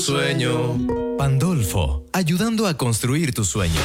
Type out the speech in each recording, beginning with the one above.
sueño. Pandolfo, ayudando a construir tu sueño.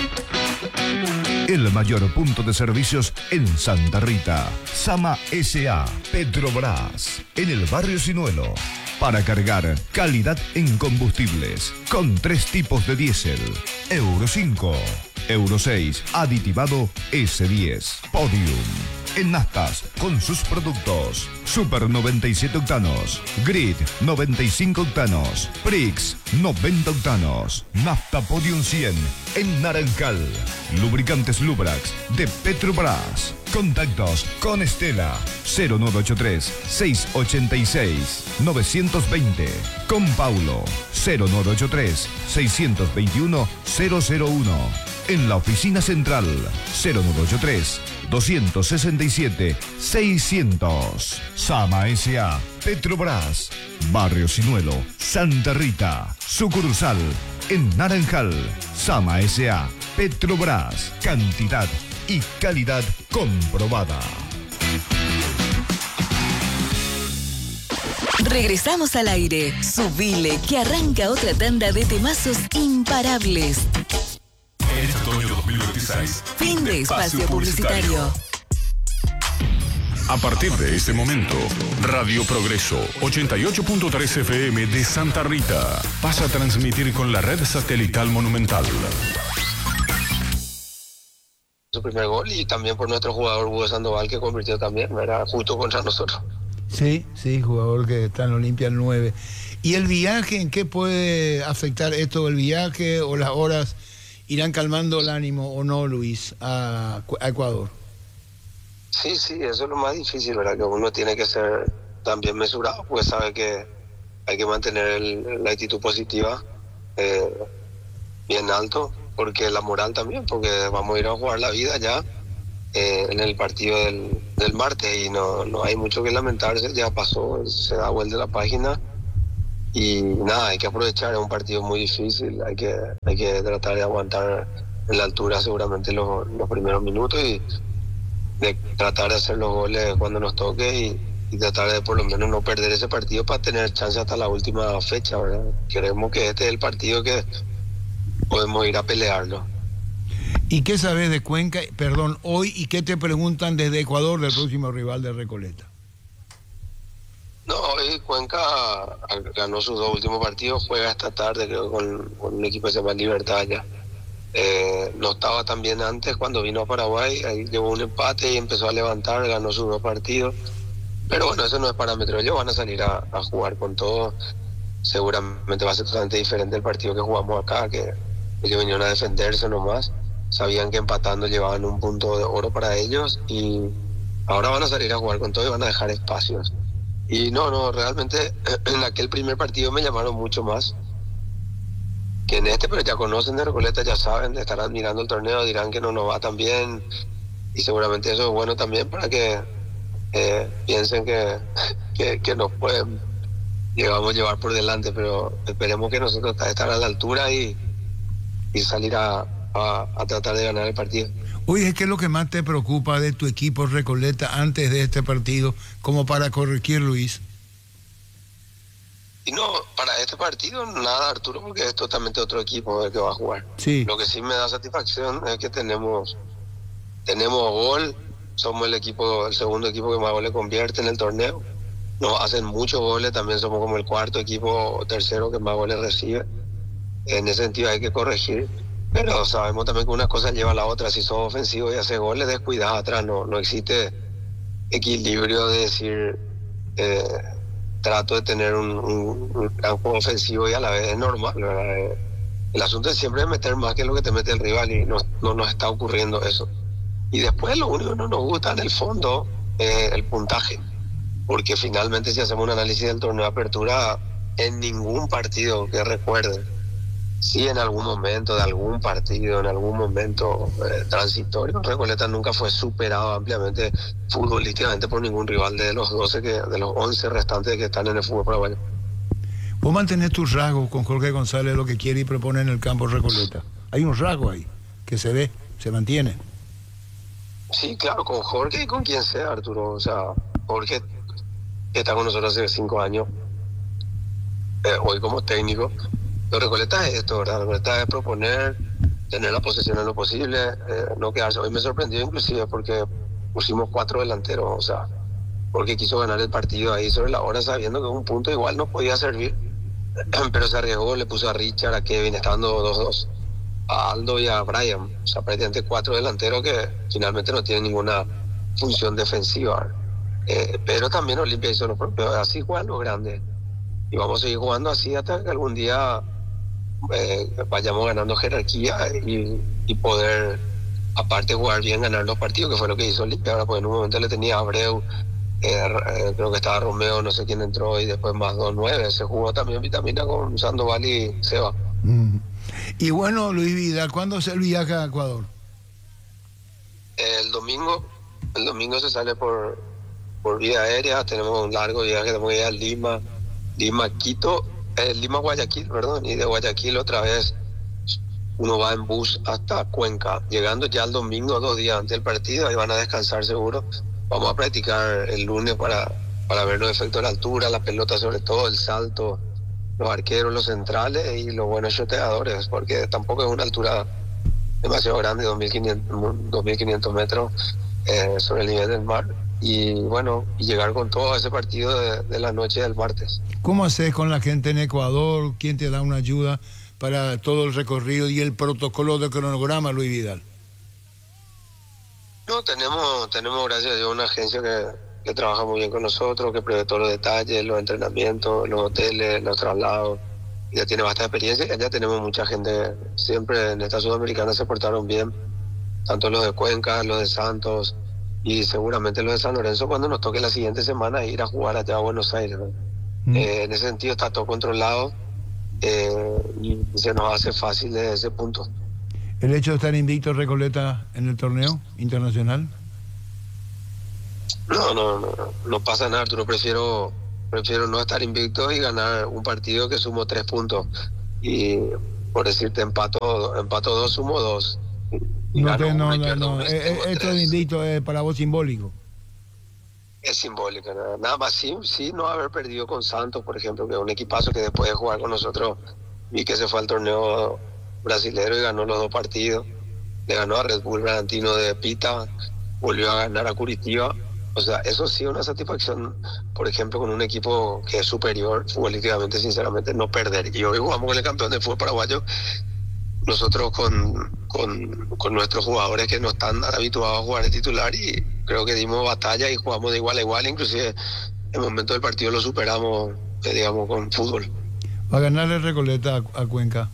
El mayor punto de servicios en Santa Rita. Sama S.A. Petrobras. En el barrio Sinuelo. Para cargar, calidad en combustibles. Con 3 tipos de diésel. Euro 5. Euro 6. Aditivado S10. Podium. En naftas, con sus productos. Super 97 octanos. Grid 95 octanos. Prix 90 octanos. Nafta Podium 100 en Naranjal. Lubricantes Lubrax de Petrobras. Contactos con Estela 0983 686 920. Con Paulo 0983 621 001. En la oficina central 0983 267 600. Sama S.A. Petrobras. Barrio Sinuelo, Santa Rita. Sucursal en Naranjal. Sama S.A. Petrobras. Cantidad y calidad comprobada. Regresamos al aire. Subile, que arranca otra tanda de temazos imparables. Este otoño 2026. Fin de espacio publicitario. A partir de este momento, Radio Progreso 88.3 FM de Santa Rita pasa a transmitir con la red satelital Monumental. Su primer gol y también por nuestro jugador Hugo Sandoval, que convirtió también, era justo contra nosotros. Sí, jugador que está en Olimpia el 9. ¿Y el viaje, en qué puede afectar esto, el viaje o las horas? ¿Irán calmando el ánimo o no, Luis, a Ecuador? Sí, eso es lo más difícil, ¿verdad? Que uno tiene que ser también mesurado, porque sabe que hay que mantener la actitud positiva bien alto, porque la moral también, porque vamos a ir a jugar la vida ya en el partido del martes y no hay mucho que lamentarse, ya pasó, se da vuelta la página y nada, hay que aprovechar, es un partido muy difícil, hay que tratar de aguantar en la altura seguramente los primeros minutos y de tratar de hacer los goles cuando nos toque y tratar de por lo menos no perder ese partido para tener chance hasta la última fecha, ¿verdad? Queremos que este es el partido que podemos ir a pelearlo. ¿Y qué sabes de Cuenca, hoy, y qué te preguntan desde Ecuador del próximo rival de Recoleta? No, hoy Cuenca ganó sus 2 últimos partidos, juega esta tarde creo con un equipo que se llama Libertad ya. No estaba tan bien antes cuando vino a Paraguay, ahí llevó un empate y empezó a levantar, ganó sus 2 partidos, pero bueno, eso no es parámetro, ellos van a salir a jugar con todo, seguramente va a ser totalmente diferente el partido que jugamos acá, que ellos vinieron a defenderse nomás, sabían que empatando llevaban un punto de oro para ellos y ahora van a salir a jugar con todo y van a dejar espacios. Y no, realmente en aquel primer partido me llamaron mucho más que en este, pero ya conocen de Recoleta, ya saben, estarán mirando el torneo, dirán que no nos va tan bien y seguramente eso es bueno también para que piensen que nos pueden llevar por delante, pero esperemos que nosotros estar a la altura y salir a tratar de ganar el partido. Oye, ¿qué es lo que más te preocupa de tu equipo Recoleta antes de este partido, como para corregir, Luis? Y no, para este partido nada, Arturo, porque es totalmente otro equipo el que va a jugar. Sí. Lo que sí me da satisfacción es que tenemos gol, somos el segundo equipo que más goles convierte en el torneo. Nos hacen muchos goles, también somos como el 4º equipo o tercero que más goles recibe. En ese sentido hay que corregir, pero sabemos también que una cosa lleva a la otra. Si sos ofensivo y haces goles, descuidás atrás, no existe equilibrio de decir trato de tener un gran juego ofensivo y a la vez es normal, ¿verdad? El asunto es siempre meter más que lo que te mete el rival y no nos está ocurriendo eso. Y después lo único que no nos gusta en el fondo es el puntaje, porque finalmente si hacemos un análisis del torneo de apertura, en ningún partido que recuerden, sí en algún momento de algún partido, en algún momento transitorio, Recoleta nunca fue superado ampliamente futbolísticamente por ningún rival de los 11 restantes que están en el fútbol paraguayo. Vos mantenés tus rasgos con Jorge González, lo que quiere y propone en el campo Recoleta. Hay un rasgo ahí que se ve, se mantiene. Sí, claro, con Jorge y con quien sea, Arturo. O sea, Jorge está con nosotros hace 5 años. hoy como técnico. Lo Recoleta es esto, ¿verdad? Recoleta es proponer, tener la posesión en lo posible, no quedarse. Hoy me sorprendió inclusive porque pusimos 4 delanteros, o sea, porque quiso ganar el partido ahí sobre la hora sabiendo que un punto igual no podía servir, pero se arriesgó, le puso a Richard, a Kevin, estando 2-2, a Aldo y a Brian, o sea, prácticamente 4 delanteros que finalmente no tienen ninguna función defensiva, pero también Olimpia hizo lo propio, así juegan los grandes, y vamos a seguir jugando así hasta que algún día vayamos ganando jerarquía y poder, aparte jugar bien, ganar los partidos, que fue lo que hizo Olimpia. Ahora, pues en un momento le tenía a Abreu, creo que estaba Romeo, no sé quién entró, y después más 2-9, se jugó también Vitamina con Sandoval y Seba. Y bueno, Luis Vidal, ¿cuándo es el viaje a Ecuador? El domingo se sale por vía aérea, tenemos un largo viaje, tenemos que ir a Lima-Quito, Lima-Guayaquil, perdón, y de Guayaquil otra vez uno va en bus hasta Cuenca, llegando ya el domingo, 2 días antes del partido, ahí van a descansar seguro. Vamos a practicar el lunes para ver los efectos de la altura, la pelota sobre todo, el salto, los arqueros, los centrales y los buenos shoteadores, porque tampoco es una altura demasiado grande, 2.500 metros sobre el nivel del mar. Y bueno, y llegar con todo ese partido de la noche del martes. ¿Cómo haces con la gente en Ecuador? ¿Quién te da una ayuda para todo el recorrido y el protocolo de cronograma, Luis Vidal? No, tenemos gracias a Dios una agencia que trabaja muy bien con nosotros, que prevé todos los detalles, los entrenamientos, los hoteles, los traslados. Ya tiene bastante experiencia y allá tenemos mucha gente. Siempre en esta Sudamericana se portaron bien, tanto los de Cuenca, los de Santos y seguramente los de San Lorenzo cuando nos toque la siguiente semana ir a jugar allá a Buenos Aires, ¿no? En ese sentido está todo controlado y se nos hace fácil desde ese punto. ¿El hecho de estar invicto Recoleta en el torneo internacional? No pasa nada, Arturo. Prefiero no estar invicto y ganar un partido que sumo 3 puntos. Y por decirte, empato 2, sumo 2. Esto de invicto es para vos simbólico. Es simbólico, nada más. Sí, no haber perdido con Santos, por ejemplo, que es un equipazo que después de jugar con nosotros vi que se fue al torneo brasilero y ganó los 2 partidos. Le ganó a Red Bull Bragantino de Pita, volvió a ganar a Curitiba. O sea, eso sí es una satisfacción, por ejemplo, con un equipo que es superior futbolísticamente, sinceramente, no perder. Y hoy jugamos con el campeón del fútbol paraguayo, nosotros con nuestros jugadores que no están habituados a jugar de titular, y creo que dimos batalla y jugamos de igual a igual, inclusive en el momento del partido lo superamos, digamos, con fútbol. ¿Va a ganar el Recoleta a Cuenca?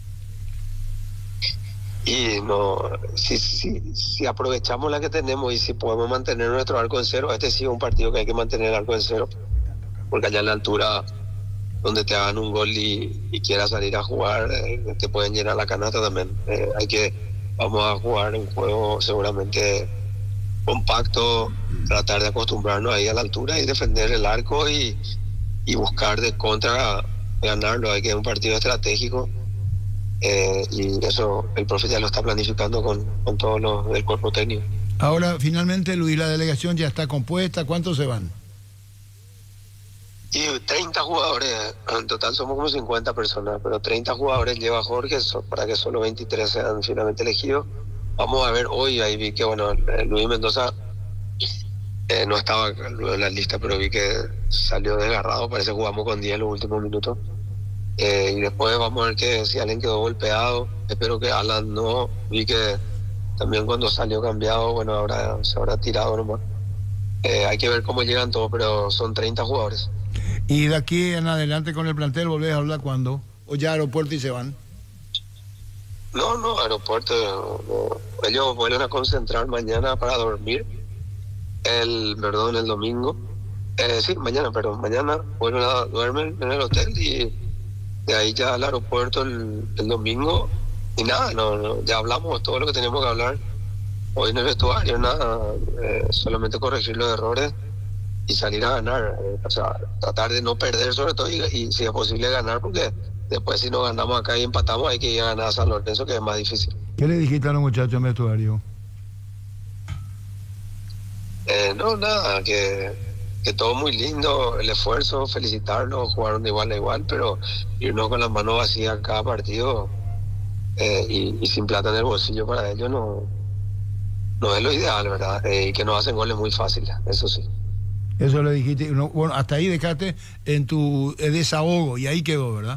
Y no, si aprovechamos la que tenemos y si podemos mantener nuestro arco en cero, este sí es un partido que hay que mantener el arco en cero, porque allá en la altura donde te hagan un gol y quieras salir a jugar, te pueden llenar la canasta también. Vamos a jugar un juego seguramente compacto, tratar de acostumbrarnos ahí a la altura y defender el arco y buscar de contra ganarlo. Hay que un partido estratégico. Y eso el profe ya lo está planificando con todos los del cuerpo técnico. Ahora, finalmente, Luis, la delegación ya está compuesta. ¿Cuántos se van? Y 30 jugadores, en total somos como 50 personas, pero 30 jugadores lleva Jorge para que solo 23 sean finalmente elegidos. Vamos a ver hoy, ahí vi que, bueno, Luis Mendoza no estaba en la lista, pero vi que salió desgarrado, parece que jugamos con 10 en los últimos minutos. Y después vamos a ver que si alguien quedó golpeado, espero que Alan no, vi que también cuando salió cambiado, bueno, ahora se habrá tirado nomás. Hay que ver cómo llegan todos, pero son 30 jugadores. ¿Y de aquí en adelante con el plantel volvés a hablar cuándo? ¿O ya aeropuerto y se van? No, aeropuerto, no. Ellos vuelven a concentrar mañana para dormir, el domingo. Mañana duermen en el hotel y de ahí ya al aeropuerto el domingo. Y nada, ya hablamos todo lo que teníamos que hablar hoy en el vestuario, nada, solamente corregir los errores y salir a ganar, o sea, tratar de no perder sobre todo y si es posible ganar, porque después si no ganamos acá y empatamos hay que ir a ganar a San Lorenzo, que es más difícil. ¿Qué le dijiste a los muchachos en vestuario? No, nada, que que todo muy lindo, el esfuerzo, felicitarlos, jugaron de igual a igual, pero irnos con las manos vacías cada partido y sin plata en el bolsillo para ellos no es lo ideal, ¿verdad? Y que nos hacen goles muy fáciles, eso sí. Eso le dijiste, bueno, hasta ahí dejaste en tu desahogo y ahí quedó, ¿verdad?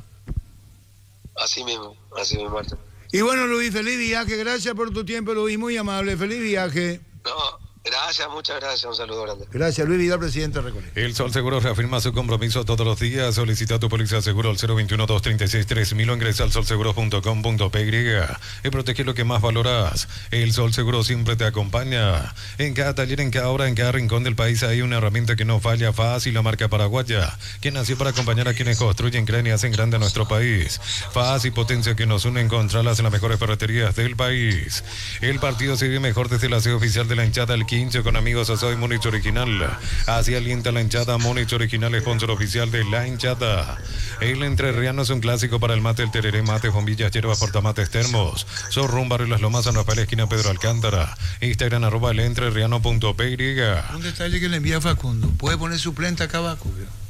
Así mismo, Martín. Y bueno, Luis, feliz viaje, gracias por tu tiempo, Luis, muy amable, feliz viaje. No, gracias, muchas gracias, un saludo grande. Gracias, Luis Vidal, presidente de Recoleta. El Sol Seguro reafirma su compromiso todos los días. Solicita tu póliza de seguro al 021-236-3000 o ingresa al solseguro.com.py y protege lo que más valoras. El Sol Seguro siempre te acompaña. En cada taller, en cada hora, en cada rincón del país hay una herramienta que no falla. Fácil, la marca paraguaya, que nació para acompañar a quienes construyen, crean y hacen grande a nuestro país. Faz y potencia que nos une, encontrarlas en las mejores ferreterías del país. El partido se vive mejor desde la sede oficial de la hinchada, el 15 con amigos asado y Múnich Original. Así alienta la hinchada. Múnich Original, sponsor oficial de la hinchada. El entrerriano es un clásico para el mate, el tereré, mate, bombillas, hierbas, portamates, termos. Sorrum, Barrio Las Lomas, San Rafael, esquina Pedro Alcántara. Instagram @elentrerriano.py. Un detalle que le envía a Facundo. Puede poner suplente acá abajo.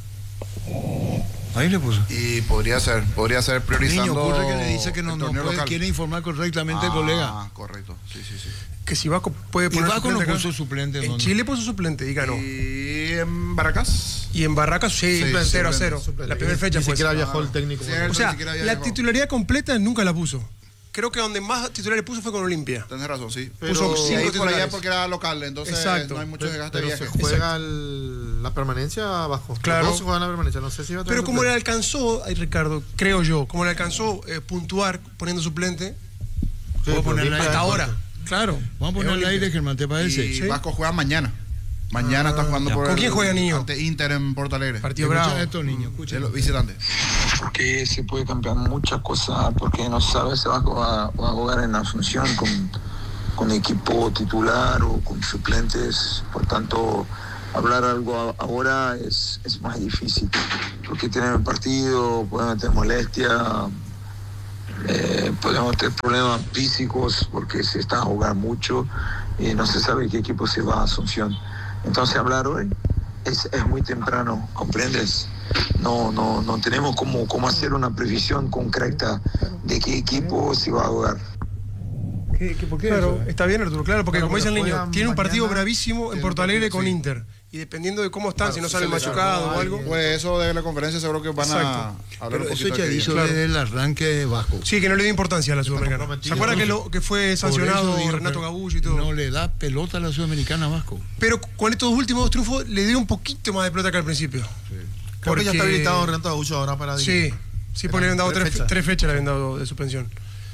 Ahí le puso. Y podría ser priorizando. Niño, ocurre que le dice que no puede, quiere informar correctamente el colega. Ah, correcto. Sí. Que si Vasco puede poner Vasco suplente no acá. puso suplente. En Chile puso suplente y ganó. Y en Barracas. Y en Barracas, sí, 0-0. suplente. La primera fecha Ni fue. siquiera viajó el técnico. O sea, la titularidad completa nunca la puso. Creo que donde más titulares puso fue con Olimpia. Tenés razón, sí. Puso 5 ahí por titulares. allá porque era local, entonces no hay mucho desgaste de Pero viaje. se juega la permanencia abajo. Claro. No se juega la permanencia, no sé si va a tener Pero como le suplente. alcanzó, ay, Ricardo, creo yo, como le alcanzó puntuar poniendo suplente, Sí, puedo poner Olimpia hasta es ahora. fuerte. Claro. Vamos a poner al aire, Germán, ¿te parece? Y Sí. Vasco juega mañana. Mañana está jugando por ¿Con quién juega, niño? ante Inter en Porto Alegre. Partido Escucha bravo. esto, niño, De escucha. los visitantes. Porque se puede cambiar muchas cosas, porque no sabe si va a jugar en Asunción con equipo titular o con suplentes, por tanto hablar algo ahora es más difícil, porque tienen el partido, pueden tener molestia, podemos tener problemas físicos porque se está a jugar mucho y no se sabe qué equipo se va a Asunción. Entonces hablar hoy es muy temprano, ¿comprendes? No tenemos cómo hacer una previsión concreta de qué equipo se va a jugar. ¿Por qué Claro, eso? está bien, Arturo, claro, porque Claro, como dice el porque niño, juegan tiene un partido mañana, bravísimo en tiene Porto un Alegre partido, con sí. Inter. Y dependiendo de cómo están, si no salen machucados o algo. Pues eso de la conferencia seguro que van a hablar Pero un eso poquito ya de hizo Claro. desde el arranque Vasco. Sí, que no le dio importancia a la Sudamericana. ¿Se comprometido. acuerda que fue sancionado Por eso digo, Renato pero Gabullo y todo? No le da pelota a la Sudamericana Vasco. Pero con estos últimos dos triunfos le dio un poquito más de pelota que al principio. Creo que ya está Porque- habilitado Renato Agullo ahora para Sí, porque le habían dado tres fechas le habían dado de suspensión.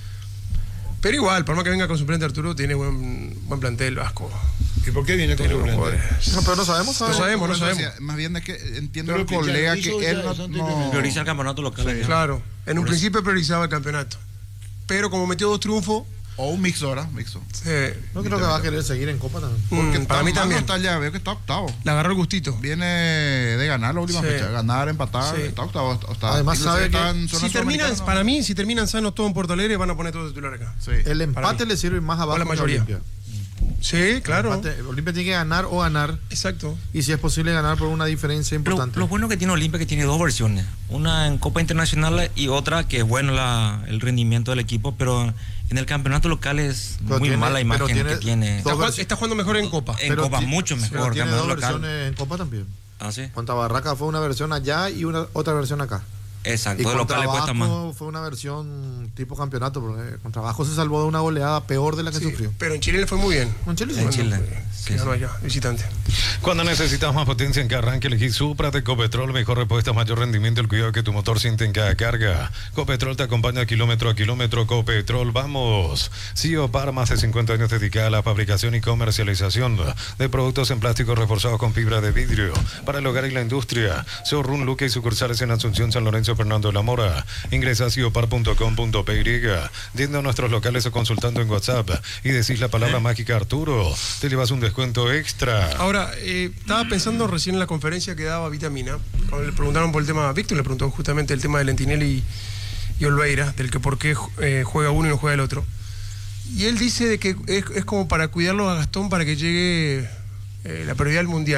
Pero igual, por más que venga con suplente Arturo, tiene buen plantel Vasco. ¿Y por qué viene con Tiene buenos suplente? jugadores. No, pero no sabemos. No sabemos. Por eso decía, más bien es que entiendo Pero el colega Cristiano que hizo él ya eso antes no Prioriza el campeonato local. Claro, en un principio priorizaba el campeonato. Pero como metió dos triunfos, o un mixo ahora, mixo. No creo que va a querer seguir en Copa también. Porque para mí mal también. no está ya, veo que está octavo. le agarró el gustito. Viene de ganar la última Sí. fecha, ganar, empatar, Sí. está octavo. Además, sabe que Para mí, si terminan sanos todos en Porto Alegre, van a poner todos titulares acá. Sí. El Para empate mí. le sirve más abajo la que a mayoría. Olimpia. Sí, claro. Olimpia tiene que ganar o ganar. Exacto. Y si es posible ganar por una diferencia importante. Lo bueno que tiene Olimpia es que tiene dos versiones. Una en Copa Internacional y otra que es bueno el rendimiento del equipo, pero en el campeonato local es Pero muy tiene- mala imagen pero tiene que tiene. dos Está jugando mejor en Copa. En Copa ti- mucho pero mejor, tiene campeonato dos local. versiones en Copa también. Ah, sí. Contra Barraca fue una versión allá y otra versión acá. Exacto, Y de contra local le cuesta más. Vasco fue una versión tipo campeonato, porque contra Vasco se salvó de una goleada peor de la que Sí, sufrió. pero en Chile le fue muy bien. Con Chile sí. En Bueno, Chile. Sí, ganó allá, visitante. Cuando necesitas más potencia en que arranque, elegí Supra de Copetrol, mejor repuesta, mayor rendimiento, el cuidado que tu motor siente en cada carga. Copetrol te acompaña kilómetro a kilómetro. Copetrol, vamos. Par, más de 50 años dedicada a la fabricación y comercialización de productos en plástico reforzados con fibra de vidrio para el hogar y la industria. Showroom Luque y sucursales en Asunción, San Lorenzo, Fernando de la Mora. Ingresa a ciopar.com.py, yendo a nuestros locales o consultando en WhatsApp y decís la palabra mágica Arturo, te llevas un descuento extra. Ahora, estaba pensando recién en la conferencia que daba Vitamina, cuando le preguntaron por el tema, Víctor le preguntó justamente el tema de Lentinelli y Olveira, del que por qué juega uno y no juega el otro. Y él dice de que es como para cuidarlo a Gastón para que llegue la prioridad del Mundial,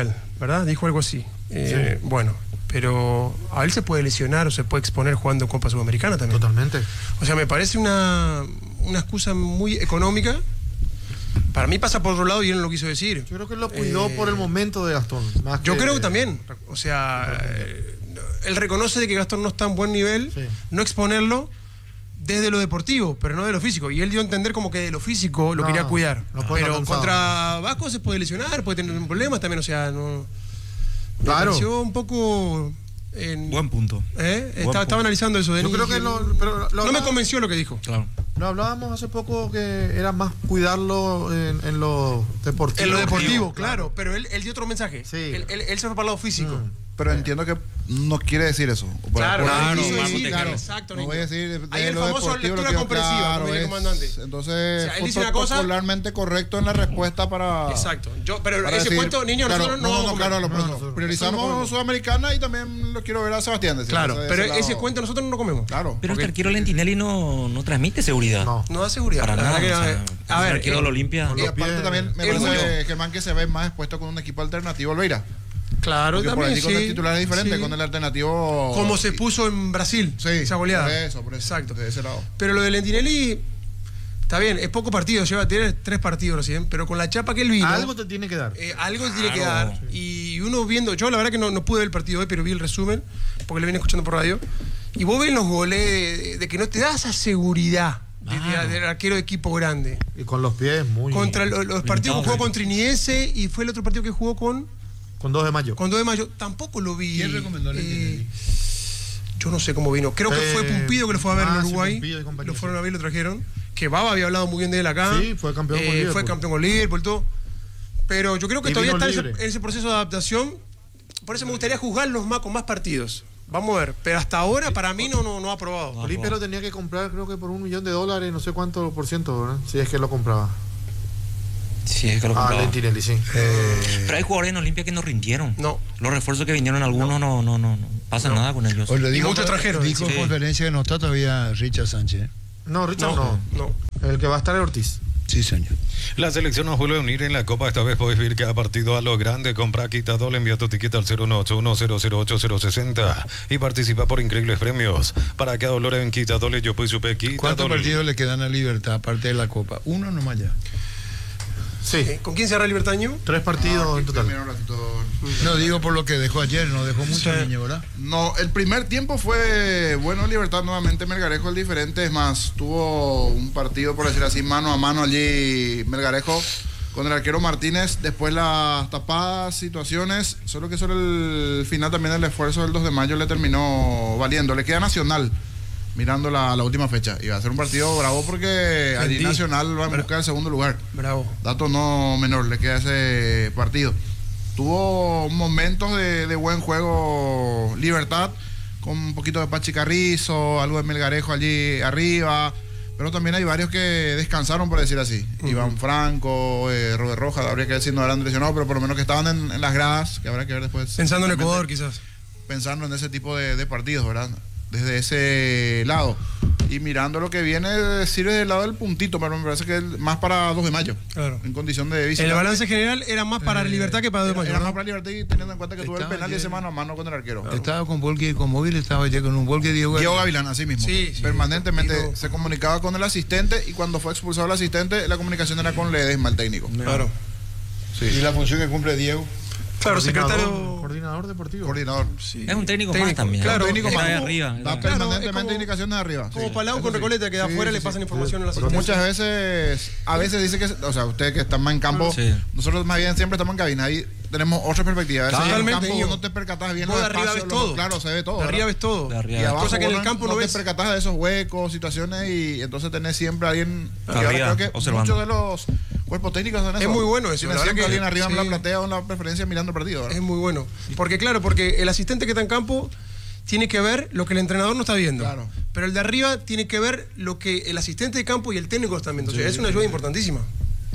¿verdad? Dijo algo así. Bueno, pero a él se puede lesionar o se puede exponer jugando Copa Sudamericana también. Totalmente. O sea, me parece una excusa muy económica. Para mí pasa por otro lado y él no lo quiso decir. Yo creo que lo cuidó por el momento de Gastón. Yo creo que también. O sea, él reconoce de que Gastón no está en buen nivel, no exponerlo desde lo deportivo, pero no de lo físico. Y él dio a entender como que de lo físico lo quería cuidar. Pero contra Vasco se puede lesionar, puede tener problemas también, o sea, no. Claro. Me pareció un poco. Buen punto. Estaba analizando eso. Yo creo que no me convenció lo que dijo. Claro. Lo hablábamos hace poco que era más cuidarlo en lo deportivo. En lo deportivo, claro. Pero él dio otro mensaje. Sí. Él se fue para el lado físico. Pero entiendo que no quiere decir eso. Claro, exacto. No voy a decir hay el famoso lectura comprensiva, como dice el comandante. Entonces, o sea, él dice una cosa particularmente correcto en la respuesta para. Exacto. Pero ese decir, cuento, niños, nosotros no vamos a comer. Priorizamos Sudamericana y también lo quiero ver a Sebastián. Claro, pero ese cuento nosotros no lo comemos. Claro. Pero el arquero Lentinelli no transmite seguridad. No da seguridad. Para nada. A ver, el arquero de Olimpia. Y aparte también me parece Germán que se ve más expuesto con un equipo alternativo Olveira. Claro, porque también. Por allí con el titular es diferente, con el alternativo. Como se puso en Brasil, esa goleada. Por eso. Exacto. De ese lado. Pero lo de Lentinelli, está bien, es poco partido, tiene 3 partidos recién, pero con la chapa que él vino. Algo te tiene que dar. Algo te tiene que dar. Y uno viendo, yo la verdad que no pude ver el partido hoy, pero vi el resumen, porque lo vine escuchando por radio. Y vos ves los goles de que no te da esa seguridad. Del arquero de equipo grande. Y con los pies muy. Contra los partidos que jugó con Trinidense y fue el otro partido que jugó con 2 de mayo. Con 2 de mayo. Tampoco lo vi. ¿Quién recomendó el yo no sé cómo vino. Creo que fue Pumpido que lo fue a ver en Uruguay. Lo fueron a ver y lo trajeron. Que Baba había hablado muy bien de él acá. Sí, fue campeón con Liverpool. Fue campeón con Liverpool, todo. Pero yo creo que todavía está en ese proceso de adaptación. Por eso me gustaría juzgarlos más con más partidos. Vamos a ver, pero hasta ahora para mí no ha aprobado. Olimpia lo tenía que comprar, creo que por $1 millón, no sé cuánto por ciento, ¿verdad? Si es que lo compraba. Sí, es que lo compraba. Lentinelli, sí. Pero hay jugadores en Olimpia que no rindieron. No. Los refuerzos que vinieron, algunos no pasa nada con ellos. Y muchos extranjeros. Dijo en conferencia que no está todavía Richard Sánchez. No, Richard no. El que va a estar es Ortiz. Sí, señor. La selección nos vuelve a unir en la Copa. Esta vez podés ver cada partido a lo grande. Compra Quitadol, envía tu tiquete al 018100860 y participa por increíbles premios. Para cada dolor en Quitadol, yo pues supe Quitadol. ¿Cuántos partidos le quedan a Libertad aparte de la Copa? Uno nomás ya. Sí. ¿Con quién cerrará Libertaño? 3 partidos en total. No, digo por lo que dejó ayer, no dejó mucho niño, ¿verdad? No, el primer tiempo fue bueno Libertad, nuevamente Melgarejo el diferente, es más, tuvo un partido, por decir así, mano a mano allí Melgarejo con el arquero Martínez, después las tapadas situaciones, solo que sobre el final también el esfuerzo del 2 de mayo le terminó valiendo, le queda Nacional. Mirando la última fecha. Y va a ser un partido bravo porque allí Nacional va a buscar el segundo lugar. Bravo. Dato no menor, le queda ese partido. Tuvo momentos de buen juego Libertad, con un poquito de Pachi Carrizo, algo de Melgarejo allí arriba. Pero también hay varios que descansaron, por decir así. Iván Franco, Robert Rojas, habría que decir no eran lesionados, pero por lo menos que estaban en las gradas, que habrá que ver después. Pensando en Ecuador, quizás. Pensando en ese tipo de partidos, ¿verdad? Desde ese lado. Y mirando lo que viene, sirve del lado del puntito, pero me parece que es más para 2 de mayo. Claro. En condición de visita. El balance general era más para Libertad que para 2 de mayo. Era más para Libertad y teniendo en cuenta que tuvo el penal de ese mano a mano con el arquero. Claro. Estaba con Volky, con móvil, estaba ya con un Volky Diego Gavilán, así mismo. Sí, permanentemente se comunicaba con el asistente y cuando fue expulsado el asistente, la comunicación era con Ledesma, el técnico. Claro. Sí. ¿Y la función que cumple Diego? Claro, secretario. Coordinador deportivo. Coordinador. Sí. Es un técnico más también. Claro, técnico más de arriba. Da permanentemente indicaciones de arriba. Como Palau con Recoleta, que de afuera le pasan información a la asistencia. Muchas veces, a veces dice que, o sea, ustedes que están más en campo, nosotros más bien siempre estamos en cabina, ahí tenemos otra perspectiva. Totalmente. En el campo no te percatas bien los de arriba ves todo. Claro, se ve todo. De arriba ves todo. Y abajo, cosa que en el campo no ves. te percatas de esos huecos, situaciones y entonces tenés siempre a alguien arriba, creo que observando. Muchos de los cuerpos técnicos son eso. Es muy bueno eso. Tienes siempre alguien arriba en la platea o en la preferencia mirando el partido. Es muy bueno. Porque claro, porque el asistente que está en campo tiene que ver lo que el entrenador no está viendo. Claro. Pero el de arriba tiene que ver lo que el asistente de campo y el técnico están viendo. O sea, es una ayuda importantísima.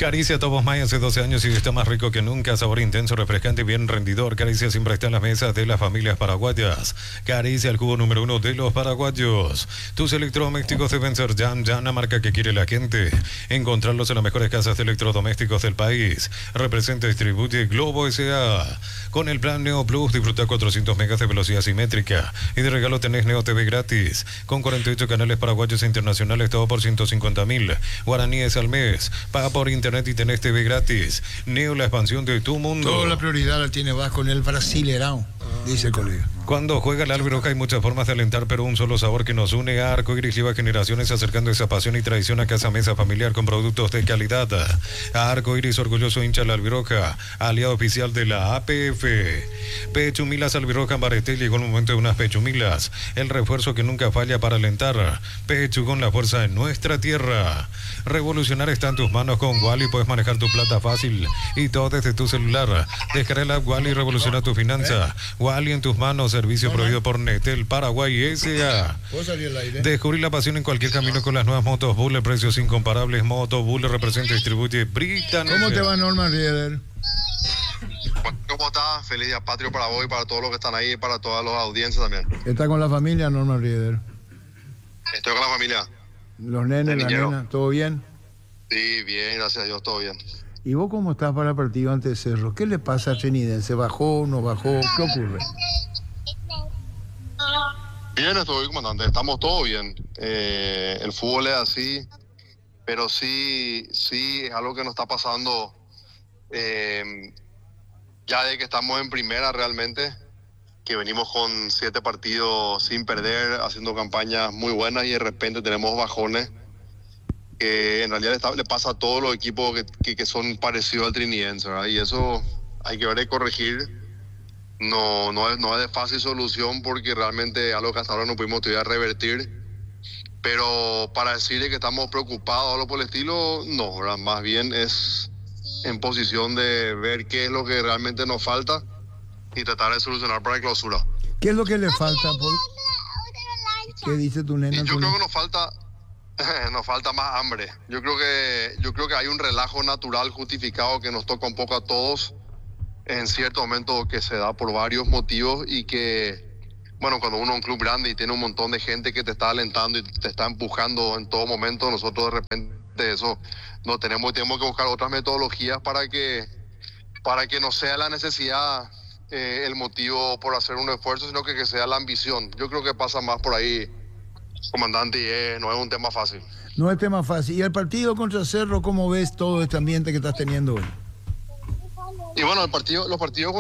Caricia Topos May hace 12 años y está más rico que nunca. Sabor intenso, refrescante y bien rendidor. Caricia siempre está en las mesas de las familias paraguayas. Caricia, el jugo número 1 de los paraguayos. Tus electrodomésticos deben ser Yan, la marca que quiere la gente. Encontrarlos en las mejores casas de electrodomésticos del país. Representa y distribuye Globo S.A. Con el plan Neo Plus disfruta 400 megas de velocidad simétrica. Y de regalo tenés Neo TV gratis. Con 48 canales paraguayos e internacionales, todo por 150.000 guaraníes al mes. Paga por internet y tenés TV gratis. Neo, la expansión de tu mundo. Toda la prioridad la tiene Vasco en el Brasileirão, dice el colega. Cuando juega la Albiroja hay muchas formas de alentar, pero un solo sabor que nos une. A Arcoiris lleva generaciones acercando esa pasión y tradición a casa mesa familiar con productos de calidad. A Arcoiris, orgulloso hincha de la Albiroja, aliado oficial de la APF. Pechumilas Albiroja en Bareté, llegó el momento de unas pechumilas. El refuerzo que nunca falla para alentar. Pechu con la fuerza en nuestra tierra. Revolucionar está en tus manos con Wally. Puedes manejar tu plata fácil y todo desde tu celular. Descarga la Wally y revoluciona tu finanza. Wally en tus manos, servicio prohibido por Netel Paraguay S.A. Descubrir la pasión en cualquier camino con las nuevas motos Buller, precios incomparables. Moto Buller representa y distribuye Britannia. ¿Cómo te va, Norman Rieder? ¿Cómo estás? Feliz día patrio para vos y para todos los que están ahí y para todas las audiencias también. ¿Está con la familia, Norman Rieder? Estoy con la familia. ¿Los nenes, la nena, todo bien? Sí, bien, gracias a Dios, todo bien. ¿Y vos cómo estás para el partido ante Cerro? ¿Qué le pasa a Trinidad? ¿Se bajó, no bajó? ¿Qué ocurre? Bien, estoy, comandante, estamos todos bien. El fútbol es así, pero sí es algo que nos está pasando ya de que estamos en primera realmente, que venimos con 7 partidos sin perder, haciendo campañas muy buenas y de repente tenemos bajones que en realidad le pasa a todos los equipos que son parecidos al Trinidense, ¿verdad? Y eso hay que ver y corregir. No es de fácil solución porque realmente algo que hasta ahora no pudimos todavía revertir. Pero para decirle que estamos preocupados o algo por el estilo, no, ¿verdad? Más bien es en posición de ver qué es lo que realmente nos falta y tratar de solucionar para la clausura. ¿Qué es lo que le falta? ¿Qué dice tu nena? Yo creo que nos falta más hambre. Yo creo que hay un relajo natural justificado que nos toca un poco a todos en cierto momento, que se da por varios motivos y que, bueno, cuando uno es un club grande y tiene un montón de gente que te está alentando y te está empujando en todo momento, nosotros de repente eso no tenemos que buscar otras metodologías para que no sea la necesidad el motivo por hacer un esfuerzo, sino que sea la ambición. Yo creo que pasa más por ahí, comandante, y no es un tema fácil. No es tema fácil. ¿Y el partido contra Cerro, cómo ves todo este ambiente que estás teniendo hoy? Y bueno, los partidos